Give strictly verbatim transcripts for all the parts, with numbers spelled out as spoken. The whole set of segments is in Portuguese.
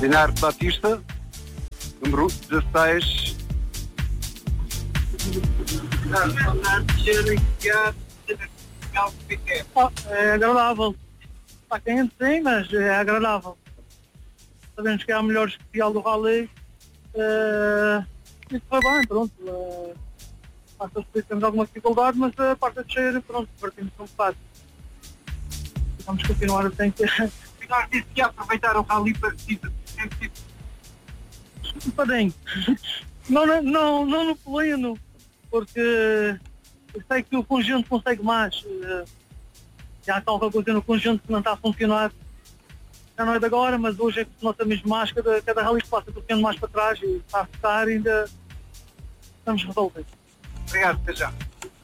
Dinarte Batista, número dezasseis. Oh, é agradável. Está quente sim, mas é agradável. Sabemos que é a melhor especial do Rally. Uh, isso foi bem, pronto. Uh, Passa se temos alguma dificuldade, mas a parte de descer, pronto, partimos um bocado. Vamos continuar assim. Que... Nós disse que ia aproveitar o Rally para sempre. Um bocadinho. Não, não, não, não no pleno, porque eu sei que o conjunto consegue mais. Uh, já há qualquer coisa no conjunto que não está a funcionar. Já não é de agora, mas hoje é que se nota mesmo mais, cada, cada rally que passa tocando mais para trás e está a ficar ainda estamos resolvidos. Obrigado, até já.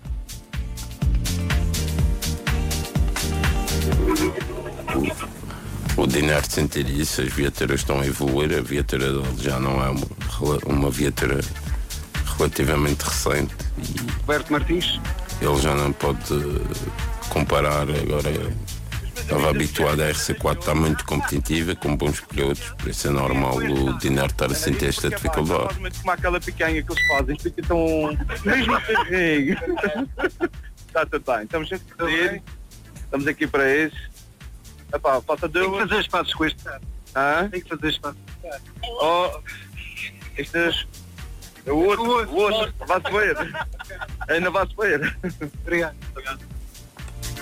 O, o Dinarte sentir isso, as viaturas estão a evoluir, a viatura dele já não é uma, uma viatura relativamente recente. E Roberto Martins. Ele já não pode comparar agora. Estava habituado a R C quatro, está muito competitiva, com bons pilotos, por isso é normal o Dinarte estar a sentir esta dificuldade. Como aquela picanha que eles fazem, fica tão... mesmo a ferreiro. Está tudo bem, estamos a fazer, estamos aqui para isso. Epá, falta duas. Tem que fazer espaços com este carro. Hã? Tem que fazer espaços. Oh, estas... O outro, o outro, vai-se ver. Ainda vai-se ver. Obrigado. Obrigado.